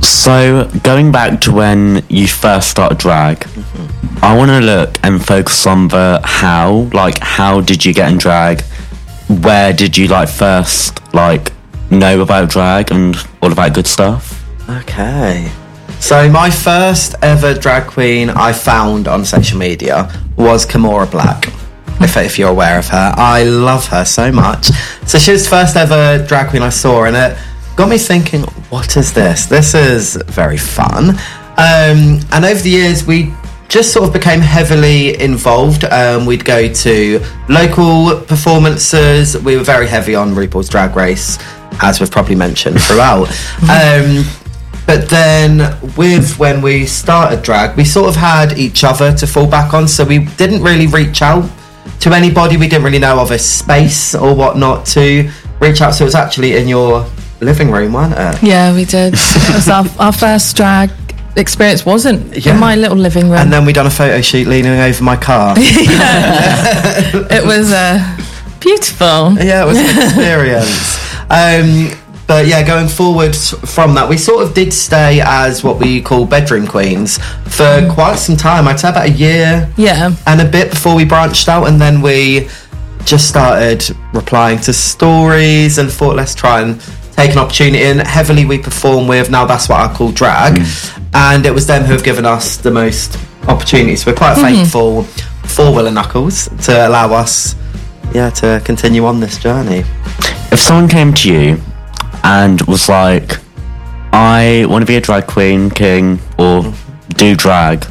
So, going back to when you first started drag, I want to look and focus on the how. Like, how did you get in drag? Where did you, like, first, like, know about drag and all of that good stuff? Okay. So my first ever drag queen I found on social media was Kimora Black, if you're aware of her. I love her so much. So she was the first ever drag queen I saw, and it got me thinking, what is this? This is very fun. And over the years, we just sort of became heavily involved. We'd go to local performances. We were very heavy on RuPaul's Drag Race, as we've probably mentioned throughout. But then when we started drag, we sort of had each other to fall back on, so we didn't really reach out to anybody. We didn't really know of a space or whatnot to reach out. So it was actually in your living room, wasn't it? Yeah, we did. It was our first drag experience wasn't in my little living room. And then we done a photo shoot leaning over my car. It was beautiful. Yeah, it was an experience. But yeah, going forward from that, we sort of did stay as what we call bedroom queens for quite some time. I'd say about a year and a bit before we branched out, and then we just started replying to stories and thought, let's try and take an opportunity. And heavily we perform with, now that's what I call drag, and it was them who have given us the most opportunities. We're quite thankful for Will and Knuckles to allow us to continue on this journey. If someone came to you and was like, I want to be a drag queen, king, or do drag,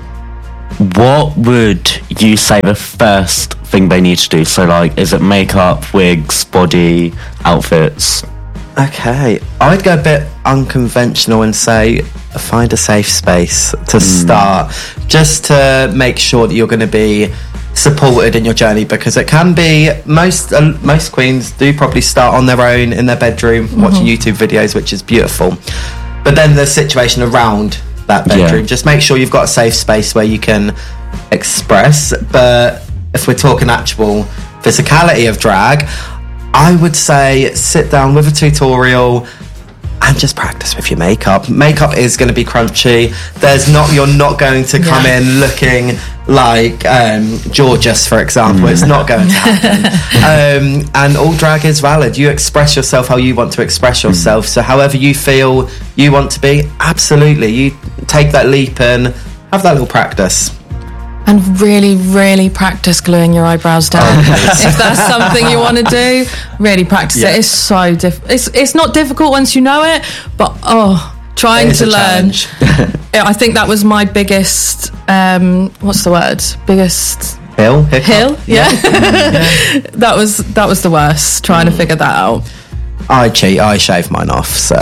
what would you say the first thing they need to do? So, like, is it makeup, wigs, body, outfits? Okay, I'd go a bit unconventional and say find a safe space to start, just to make sure that you're going to be supported in your journey, because it can be, most queens do probably start on their own in their bedroom watching YouTube videos, which is beautiful, but then the situation around that bedroom, just make sure you've got a safe space where you can express. But if we're talking actual physicality of drag, I would say sit down with a tutorial and just practice with your makeup. Makeup is going to be crunchy. You're not going to come in looking like Georges, for example. It's not going to happen. And all drag is valid. You express yourself how you want to express yourself. So however you feel you want to be, absolutely. You take that leap and have that little practice. And really, really practice gluing your eyebrows down. If that's something you want to do, really practice it. It's so it's not difficult once you know it, but trying to learn. I think that was my biggest, what's the word? Biggest hill? Yeah. That was the worst, trying to figure that out. I cheat, I shave mine off, so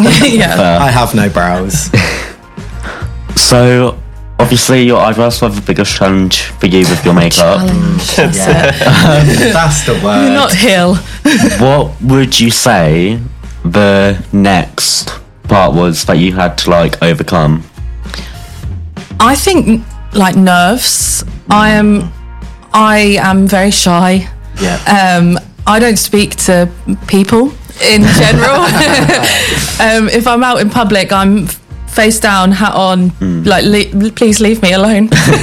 I have no brows. So obviously, your eyebrows were the biggest challenge for you with your makeup. That's the word. You're not Hill. What would you say the next part was that you had to, like, overcome? I think, like, nerves. I am very shy. I don't speak to people in general. If I'm out in public, I'm face down, hat on, like, please leave me alone.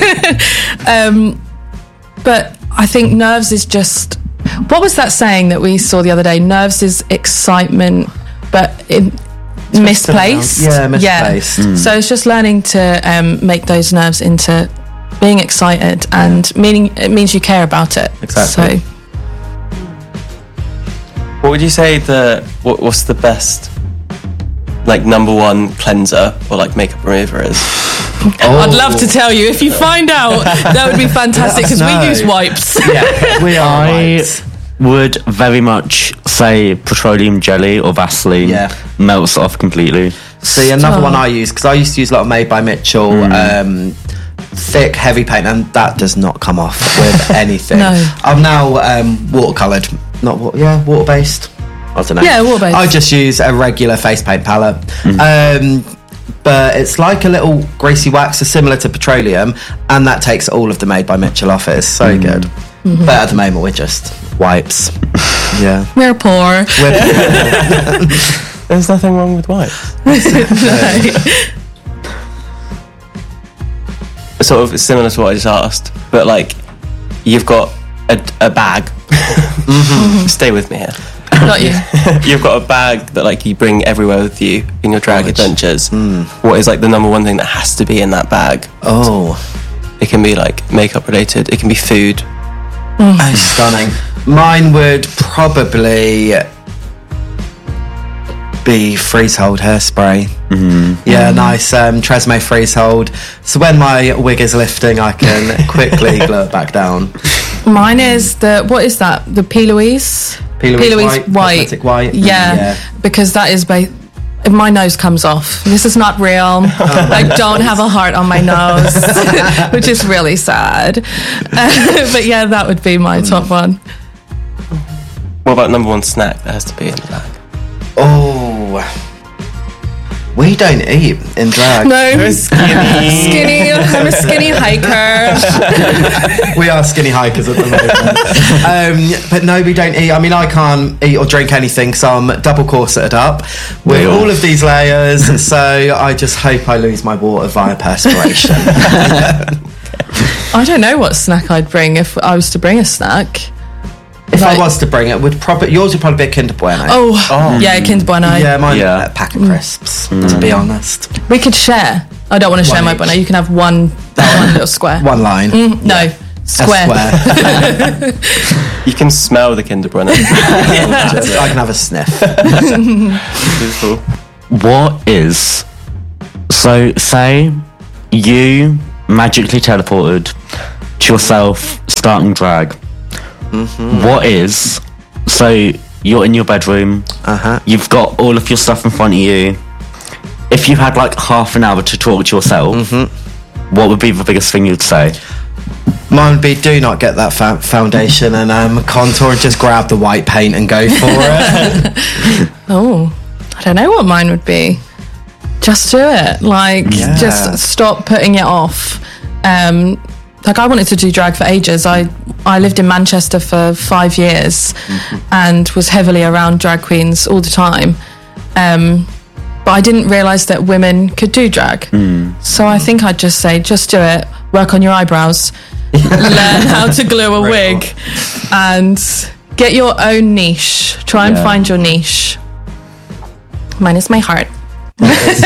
But I think nerves is just, what was that saying that we saw the other day? Nerves is excitement, but misplaced. Misplaced. So it's just learning to make those nerves into being excited, and it means you care about it. Exactly. So, what would you say what's the best, like, number one cleanser or, like, makeup remover is? I'd love to tell you. If you find out, that would be fantastic, because we use wipes. We are I would very much say petroleum jelly or Vaseline. Melts off completely. See, another one I use, because I used to use a lot of Made by Mitchell, thick, heavy paint, and that does not come off with anything. I'm now watercoloured, water-based. I don't know. Yeah, water-based. I just use a regular face paint palette. But it's like a little greasy wax, so similar to petroleum, and that takes all of the Made by Mitchell off. It is so good. But at the moment, we're just wipes. We're poor. There's nothing wrong with white. Sort of similar to what I just asked, but like you've got a bag. Stay with me here. Not you. You've got a bag that like you bring everywhere with you in your drag adventures. What is like the number one thing that has to be in that bag? Oh, It can be like makeup related. It can be food. oh, stunning. Mine would probably be Freezehold hairspray. Yeah, nice Tresemme Freezehold. So when my wig is lifting, I can quickly glue it back down. Mine is what is that? The P. Louise? P. Louise white. Cosmetic white. Yeah, because that is if my nose comes off, this is not real. I don't have a heart on my nose, which is really sad. But yeah, that would be my top one. What about number one snack that has to be in the bag? Oh, we don't eat in drag. No, Skinny. I'm a skinny hiker. We are skinny hikers at the moment. But no, we don't eat. I mean, I can't eat or drink anything, so I'm double corseted up with all of these layers. So I just hope I lose my water via perspiration. I don't know what snack I'd bring if I was to bring a snack. If I was to bring it, yours would probably be a Kinder Bueno. Oh. Yeah, Kinder Bueno. Yeah, mine Yeah. a pack of crisps, to be honest. We could share. I don't want to share my each. Bueno. You can have one little square. One line. No, A square. square. You can smell the Kinder Bueno. I can have a sniff. Beautiful. What is... So, say you magically teleported to yourself starting drag. What is... So, you're in your bedroom. You've got all of your stuff in front of you. If you had like half an hour to talk to yourself, what would be the biggest thing you'd say? Mine would be do not get that foundation and contour and just grab the white paint and go for it. Oh, I don't know what mine would be. Just do it. Like, just stop putting it off. Like, I wanted to do drag for ages. I lived in Manchester for 5 years and was heavily around drag queens all the time. But I didn't realise that women could do drag. So I think I'd just say, just do it. Work on your eyebrows. Learn how to glue a wig. And get your own niche. Try and find your niche. Mine is my heart. It's